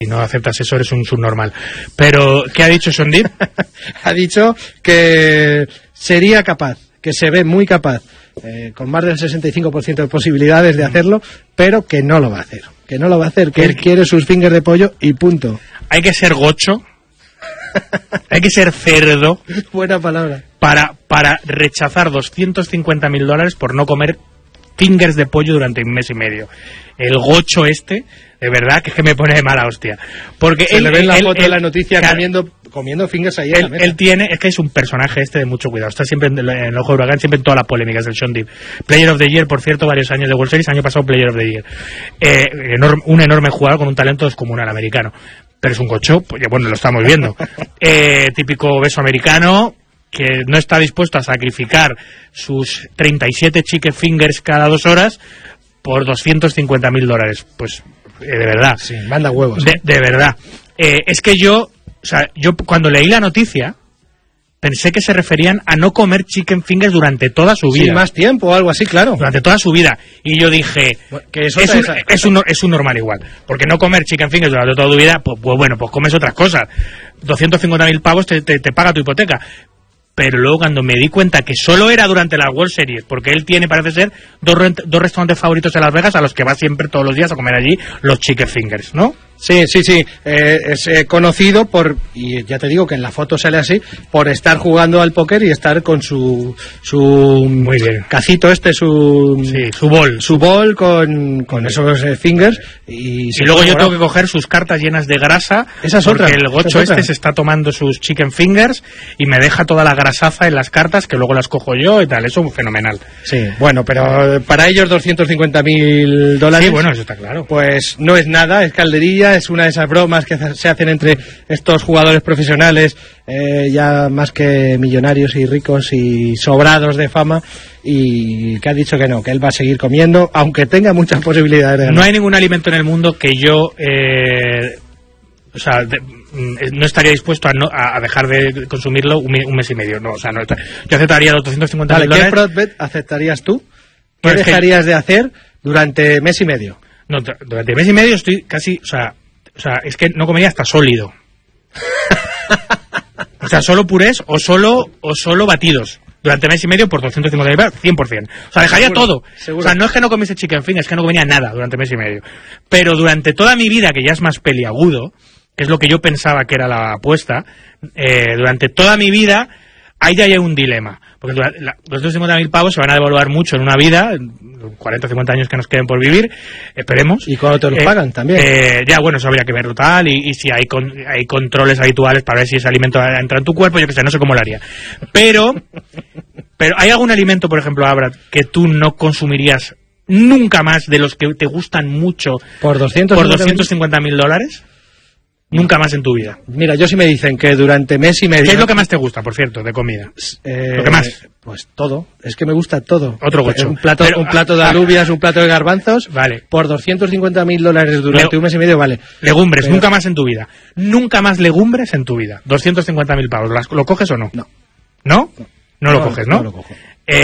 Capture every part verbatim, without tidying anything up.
Si no aceptas eso, eres un subnormal. Pero, ¿qué ha dicho Sondip? Ha dicho que sería capaz, que se ve muy capaz, eh, con más del sesenta y cinco por ciento de posibilidades de hacerlo, pero que no lo va a hacer. Que no lo va a hacer, que él quiere sus fingers de pollo y punto. Hay que ser gocho, hay que ser cerdo. Buena palabra. Para, para rechazar doscientos cincuenta mil dólares por no comer fingers de pollo durante un mes y medio. El gocho este, de verdad, que es que me pone de mala hostia. Porque se él, le ve en la él, foto él, de la noticia claro, comiendo, comiendo fingers ahí en él, la mesa. Él tiene, es que es un personaje este de mucho cuidado. Está siempre en, en el ojo de huracán, siempre en todas las polémicas del Sondip. Player of the Year, por cierto, varios años de World Series, año pasado Player of the Year. Eh, enorme, un enorme jugador con un talento descomunal americano. Pero es un gocho, pues ya bueno, lo estamos viendo. Eh, típico beso americano, que no está dispuesto a sacrificar sus treinta y siete chicken fingers cada dos horas por doscientos cincuenta mil dólares. Pues, eh, de verdad. Sí, manda huevos. De, de verdad. Eh, es que yo, o sea, yo cuando leí la noticia, pensé que se referían a no comer chicken fingers durante toda su vida. Sí, más tiempo o algo así, claro. Durante toda su vida. Y yo dije, bueno, que eso es, un, es, un, es un normal igual. Porque no comer chicken fingers durante toda tu vida, pues, pues bueno, pues comes otras cosas. doscientos cincuenta mil pavos te, te, te paga tu hipoteca. Pero luego cuando me di cuenta que solo era durante las World Series, porque él tiene, parece ser, dos, dos restaurantes favoritos en Las Vegas a los que va siempre todos los días a comer allí los chicken fingers, ¿no? Sí, sí, sí, eh, es eh, conocido por, y ya te digo que en la foto sale así, por estar jugando al póker y estar con su su Muy bien. cacito este, su sí, su bol, su bol con, con esos eh, fingers. Y, y luego yo tengo que coger sus cartas llenas de grasa, esa es porque otra, el gocho es este se está tomando sus chicken fingers y me deja toda la grasaza en las cartas que luego las cojo yo y tal, eso es fenomenal. Sí, bueno, pero para ellos doscientos cincuenta mil dólares. Sí, bueno, eso está claro. Pues no es nada, es calderilla. Es una de esas bromas que se hacen entre estos jugadores profesionales, eh, ya más que millonarios y ricos y sobrados de fama, y que ha dicho que no, que él va a seguir comiendo, aunque tenga muchas posibilidades de ganar. No hay ningún alimento en el mundo que yo... Eh... O sea, de, no estaría dispuesto a, no, a dejar de consumirlo un, un mes y medio. No, o sea, no, yo aceptaría los doscientos cincuenta mil vale, dólares. ¿qué prop bet aceptarías tú? ¿Qué Pues dejarías que, de hacer durante mes y medio? No, durante mes y medio estoy casi... O sea, o sea es que no comería hasta sólido. O sea, solo purés o solo, o solo batidos. Durante mes y medio por doscientos cincuenta mil dólares, cien por ciento. O sea, dejaría seguro, todo. Seguro. O sea, no es que no comiese chicken fingers, es que no comía nada durante mes y medio. Pero durante toda mi vida, que ya es más peliagudo, que es lo que yo pensaba que era la apuesta, eh, durante toda mi vida, ahí ya hay un dilema. Porque la, los doscientos cincuenta mil pavos se van a devaluar mucho en una vida, cuarenta o cincuenta años que nos queden por vivir, esperemos. ¿Y cuándo te los eh, pagan también? Eh, ya, bueno, eso habría que verlo tal, y, y si hay, con, hay controles habituales para ver si ese alimento entra en tu cuerpo, yo que sé, no sé cómo lo haría. Pero, pero ¿hay algún alimento, por ejemplo, Abra, que tú no consumirías nunca más de los que te gustan mucho por doscientos cincuenta mil dólares? Nunca más en tu vida. Mira, yo sí me dicen que durante mes y medio... ¿Qué es lo que más te gusta, por cierto, de comida? Eh, ¿Lo que más? Pues todo. Es que me gusta todo. Otro gocho. Un plato, Pero, un plato de alubias, un plato de garbanzos. Vale. Por doscientos cincuenta mil dólares durante Le un mes y medio, vale. Legumbres, Pero... nunca más en tu vida. Nunca más legumbres en tu vida. doscientos cincuenta mil pavos. ¿Lo coges o no? No. ¿No? No, no lo no, coges, ¿no? No lo cojo.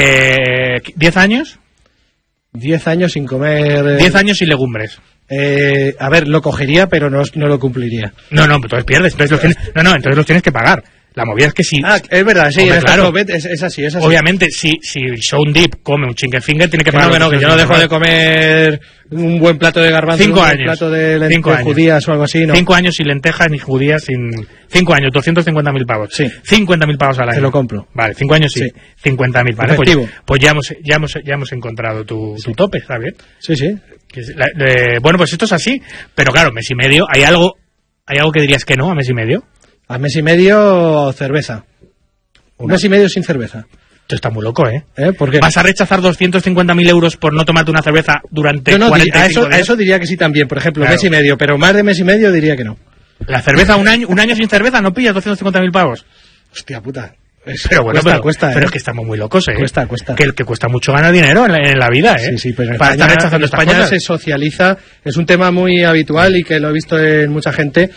Eh, ¿diez años? diez años sin comer... diez años sin legumbres. Eh, a ver, lo cogería, pero no, no lo cumpliría. No, no, entonces pierdes. Entonces los tienes, no, no, entonces los tienes que pagar. La movida es que si... Ah, es verdad, sí, hombre, es, claro. es, es así, es así. Obviamente, si, si Sondip come un chicken finger, tiene que que pagar... No, que no, que yo no dejo de comer un buen plato de garbanzos, Cinco un años. buen plato de, de, Cinco de años. judías o algo así, ¿no? Cinco años sin lentejas ni judías, sin... Cinco años, doscientos cincuenta mil pavos. Sí. cincuenta mil pavos al año. Te lo compro. Vale, cinco años sí. Sí. cincuenta mil, vale. Pues, Efectivo. pues ya, hemos, ya, hemos, ya hemos encontrado tu, tu tope, ¿está bien? Sí, sí. Que es la, eh, bueno, pues esto es así. Pero claro, mes y medio, ¿hay algo, ¿hay algo que dirías que no a mes y medio? A mes y medio, cerveza. Un mes y medio sin cerveza. Esto está muy loco, ¿eh? ¿Eh? ¿Por qué? ¿Vas a rechazar doscientos cincuenta mil euros por no tomarte una cerveza durante Yo no, cuarenta y a, cinco eso, días? a eso diría que sí también, por ejemplo, Claro. mes y medio, pero más de mes y medio diría que no. La cerveza, un año, un año sin cerveza, no pillas doscientos cincuenta mil pavos. Hostia puta. Es, Pero bueno, cuesta, pero, cuesta, pero ¿eh? es que estamos muy locos, ¿eh? Cuesta, cuesta. Que, que cuesta mucho ganar dinero en la, en la vida, ¿eh? Sí, sí, pero en para España, estar rechazando en estas España cosas. se socializa, es un tema muy habitual y que lo he visto en mucha gente,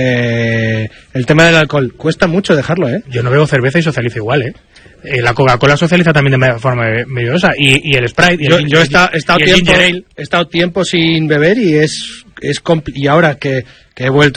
eh, el tema del alcohol. Cuesta mucho dejarlo, ¿eh? Yo no bebo cerveza y socializo igual, ¿eh? Eh, la Coca-Cola socializa también de forma medio y, y el Sprite y Yo, el, yo he estado, he estado y el tiempo, Ginger Ale. he estado tiempo sin beber y es es compl- y ahora que, que he vuelto